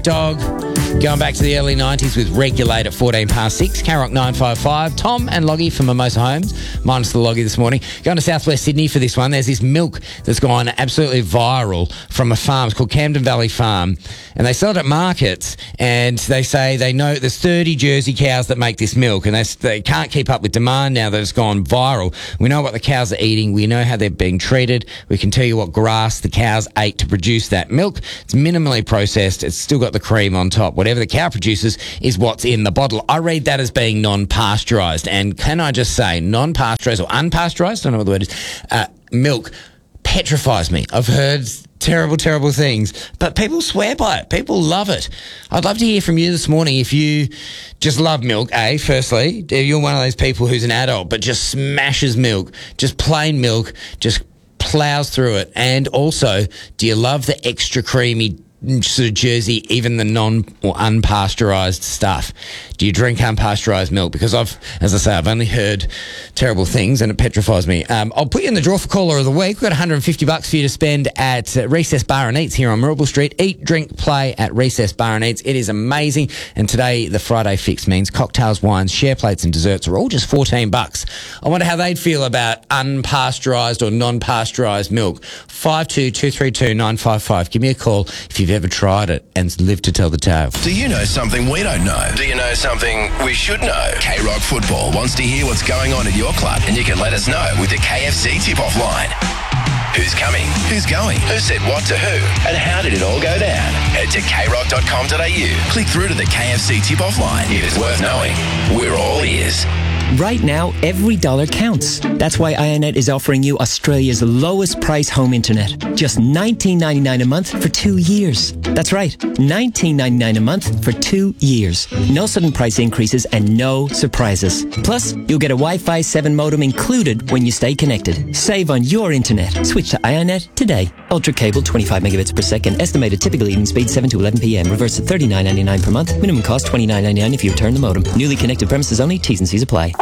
Dog, going back to the early 90s with Regulate at 14 past 6. K-Rock 955. Tom and Loggie from Mimosa Homes. Minus the Loggie this morning. Going to southwest Sydney for this one. There's this milk that's gone absolutely viral from a farm. It's called Camden Valley Farm. And they sell it at markets. And they say they know there's 30 Jersey cows that make this milk. And they can't keep up with demand now that it's gone viral. We know what the cows are eating. We know how they're being treated. We can tell you what grass the cows ate to produce that milk. It's minimally processed. It's still got the cream on top. Whatever the cow produces is what's in the bottle. I read that as being non-pasteurised. And can I just say, non-pasteurised or unpasteurised, I don't know what the word is, milk petrifies me. I've heard terrible, terrible things, but people swear by it. People love it. I'd love to hear from you this morning if you just love milk, firstly. If you're one of those people who's an adult but just smashes milk, just plain milk, just plows through it. And also, do you love the extra creamy sort of Jersey, even the non or unpasteurised stuff? Do you drink unpasteurised milk? Because I've only heard terrible things and it petrifies me. I'll put you in the draw for Caller of the Week. We've got $150 for you to spend at Recess Bar and Eats here on Marlborough Street. Eat, drink, play at Recess Bar and Eats. It is amazing. And today, the Friday fix means cocktails, wines, share plates and desserts are all just $14. I wonder how they'd feel about unpasteurised or non-pasteurised milk. 52232955. 955. Give me a call if you've ever tried it and lived to tell the tale. Do you know something we don't know? Do you know something we should know? K-Rock Football wants to hear what's going on at your club, and you can let us know with the KFC tip-off line. Who's coming? Who's going? Who said what to who? And how did it all go down? Head to krock.com.au. Click through to the KFC tip-off line. It is worth knowing. We're all ears. Right now, every dollar counts. That's why IONET is offering you Australia's lowest price home internet. Just $19.99 a month for 2 years. That's right, $19.99 a month for 2 years. No sudden price increases and no surprises. Plus, you'll get a Wi-Fi 7 modem included when you stay connected. Save on your internet. Switch to IONET today. Ultra cable, 25 megabits per second. Estimated typical evening speed, 7 to 11 p.m. Reverse at $39.99 per month. Minimum cost, $29.99 if you return the modem. Newly connected premises only. T's and C's apply.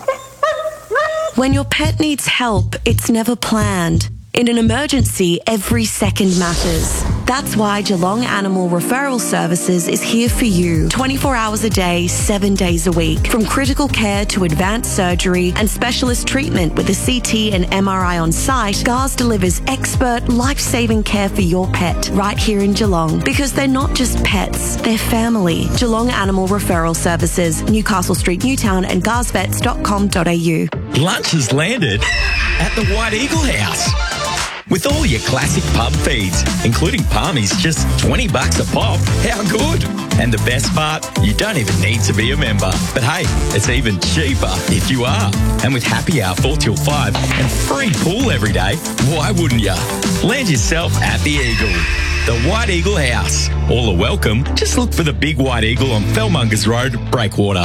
When your pet needs help, it's never planned. In an emergency, every second matters. That's why Geelong Animal Referral Services is here for you 24 hours a day, 7 days a week. From critical care to advanced surgery and specialist treatment with a CT and MRI on site, GARS delivers expert, life-saving care for your pet right here in Geelong. Because they're not just pets, they're family. Geelong Animal Referral Services, Newcastle Street, Newtown and garsvets.com.au. Lunch has landed at the White Eagle House. With all your classic pub feeds, including palmies, just $20 a pop. How good? And the best part, you don't even need to be a member. But hey, it's even cheaper if you are. And with happy hour 4 till 5 and free pool every day, why wouldn't you? Land yourself at the Eagle. The White Eagle House. All are welcome. Just look for the big White Eagle on Fellmongers Road, Breakwater.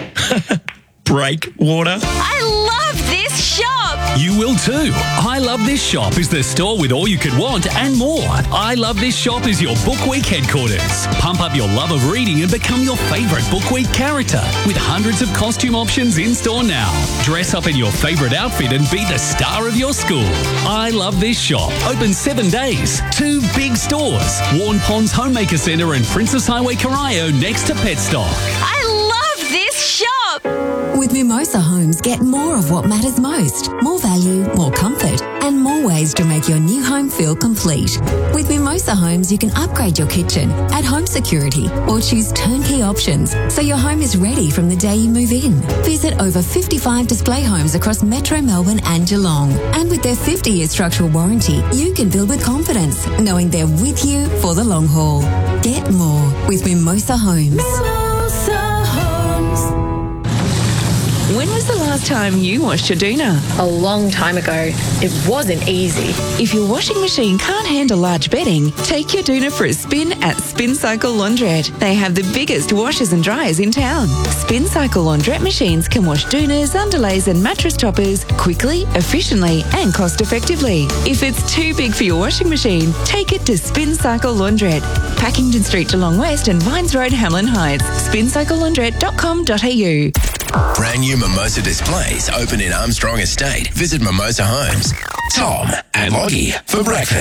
Breakwater? I love this shop! You will too. I Love This Shop is the store with all you could want and more. I Love This Shop is your Book Week headquarters. Pump up your love of reading and become your favourite Book Week character with hundreds of costume options in store now. Dress up in your favourite outfit and be the star of your school. I Love This Shop. Open 7 days. 2 big stores. Warren Ponds Homemaker Centre and Princess Highway Corio next to Petstock. I love this shop! With Mimosa Homes, get more of what matters most. More value, more comfort, and more ways to make your new home feel complete. With Mimosa Homes, you can upgrade your kitchen, add home security, or choose turnkey options so your home is ready from the day you move in. Visit over 55 display homes across Metro Melbourne and Geelong. And with their 50-year structural warranty, you can build with confidence, knowing they're with you for the long haul. Get more with Mimosa Homes. When was the last time you washed your doona? A long time ago. It wasn't easy. If your washing machine can't handle large bedding, take your doona for a spin at Spin Cycle Laundrette. They have the biggest washers and dryers in town. Spin Cycle Laundrette machines can wash doonas, underlays and mattress toppers quickly, efficiently and cost effectively. If it's too big for your washing machine, take it to Spin Cycle Laundrette. Packington Street, Geelong West and Vines Road, Hamlin Heights. spincyclelaundrette.com.au. Brand new Mimosa displays open in Armstrong Estate. Visit Mimosa Homes. Tom and Loggie for breakfast.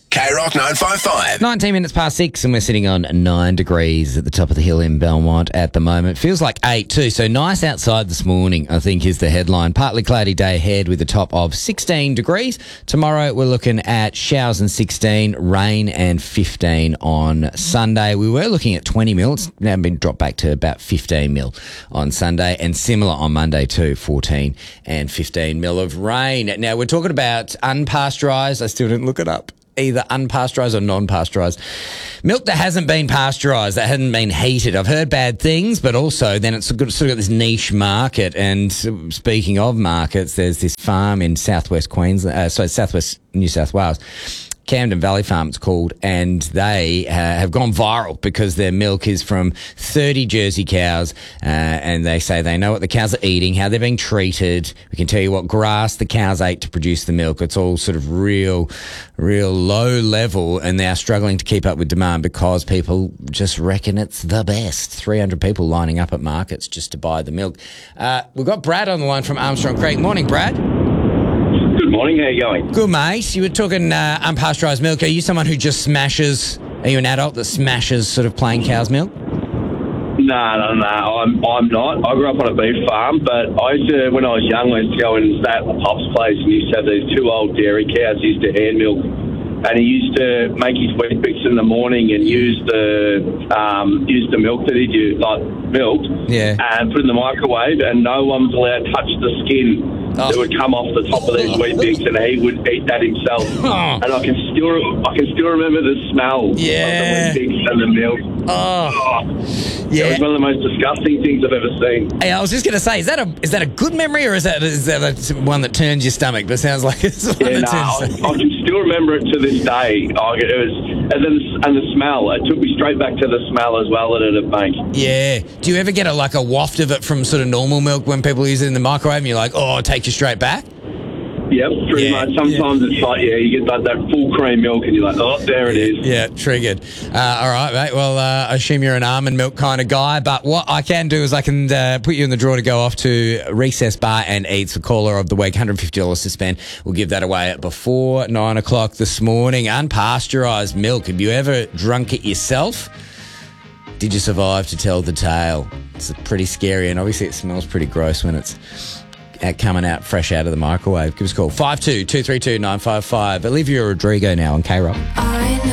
K-Rock 955. 19 minutes past 6 and we're sitting on 9 degrees at the top of the hill in Belmont at the moment. Feels like 8 too, so nice outside this morning, I think is the headline. Partly cloudy day ahead with a top of 16 degrees. Tomorrow we're looking at showers and 16, rain and 15 on Sunday. We were looking at 20 mil. It's now been dropped back to about 15 mil on Sunday and similar on Monday too, 14 and 15 mil of rain. Now we're talking about unpasteurised. I still didn't look it up. Either unpasteurised or non-pasteurised milk that hasn't been pasteurised, that hasn't been heated. I've heard bad things, but also then it's sort of got this niche market. And speaking of markets, there's this farm in southwest Queensland, southwest New South Wales, Camden Valley Farm it's called, and they have gone viral because their milk is from 30 Jersey cows, and they say they know what the cows are eating, how they're being treated. We can tell you what grass the cows ate to produce the milk. It's all sort of real low level, and they are struggling to keep up with demand because people just reckon it's the best. 300 people lining up at markets just to buy the milk. We've got Brad on the line from Armstrong Creek. Morning, Brad. Good morning, how are you going? Good, mate. You were talking unpasteurised milk. Are you someone who just smashes, are you an adult that smashes sort of plain cow's milk? No, I'm not. I grew up on a beef farm, but I used to, when I was young, I used to go and stay at the pup's place and used to have these two old dairy cows used to hand milk. And he used to make his wheat bix in the morning and use the milk that he'd use, like milk, and put it in the microwave, and no one was allowed to touch the skin that would come off the top of these wheat bix, and he would eat that himself. And I can still remember the smell of the wheat bix and the milk. It was one of the most disgusting things I've ever seen. Hey, I was just going to say, is that a good memory, or is that one that turns your stomach? But it sounds like it's one that turns. I can still remember it to this day. It was, and the smell. It took me straight back to the smell as well that it'd make. Yeah. Do you ever get a waft of it from sort of normal milk when people use it in the microwave, and you're like, oh, it takes you straight back? Yep, pretty much. Sometimes it's like, you get that full cream milk and you're like, oh, there it is. Yeah, triggered. All right, mate. Well, I assume you're an almond milk kind of guy, but what I can do is I can put you in the draw to go off to Recess Bar and Eats, the caller of the week, $150 to spend. We'll give that away before 9 o'clock this morning. Unpasteurised milk. Have you ever drunk it yourself? Did you survive to tell the tale? It's pretty scary, and obviously it smells pretty gross when it's coming out fresh out of the microwave. Give us a call, 52-232-955. Olivia Rodrigo now on K-Rock.